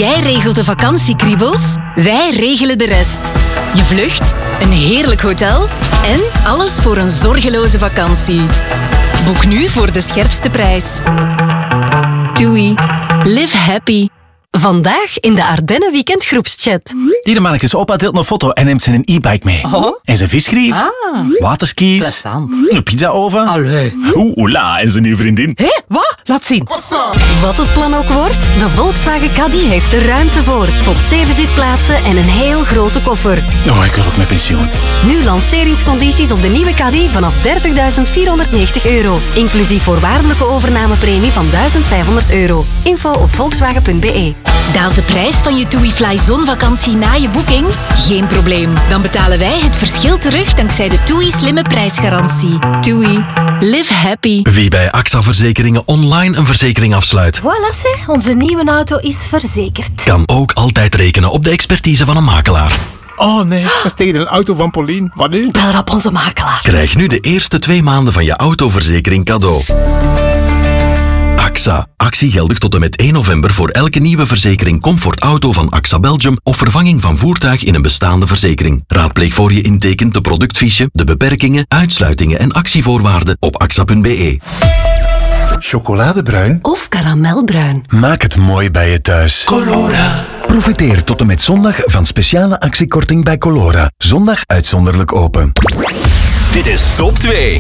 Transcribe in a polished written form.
Jij regelt de vakantiekriebels, wij regelen de rest. Je vlucht, een heerlijk hotel en alles voor een zorgeloze vakantie. Boek nu voor de scherpste prijs. TUI. Live happy. Vandaag in de Ardennen Weekend groepschat. Hier, mannetjes, opa deelt een foto en neemt zijn e-bike mee. Oh. En zijn visgrief, waterskis, Plezant. een pizzaoven. Allee. Oela, en zijn nieuwe vriendin. Hé, wat? Laat zien. Wat het plan ook wordt, de Volkswagen Caddy heeft er ruimte voor. Tot 7 zitplaatsen en een heel grote koffer. Oh, ik wil ook met pensioen. Nu lanceringscondities op de nieuwe Caddy vanaf €30.490. Inclusief voorwaardelijke overnamepremie van €1.500. Info op volkswagen.be. Daalt de prijs van je TUI Fly zonvakantie na je boeking? Geen probleem. Dan betalen wij het verschil terug dankzij de TUI slimme prijsgarantie. TUI. Live happy. Wie bij AXA Verzekeringen online een verzekering afsluit, Voilà, zeg. Onze nieuwe auto is verzekerd. kan ook altijd rekenen op de expertise van een makelaar. Oh nee, dat is tegen een auto van Pauline. Wat nu? Bel op onze makelaar. Krijg nu de eerste 2 maanden van je autoverzekering cadeau. AXA. Actie geldig tot en met 1 november voor elke nieuwe verzekering Comfort Auto van AXA Belgium of vervanging van voertuig in een bestaande verzekering. Raadpleeg voor je intekent de productfiche, de beperkingen, uitsluitingen en actievoorwaarden op axa.be. Chocoladebruin? Of karamelbruin. Maak het mooi bij je thuis. Colora. Profiteer tot en met zondag van speciale actiekorting bij Colora. Zondag uitzonderlijk open. Dit is Top 2.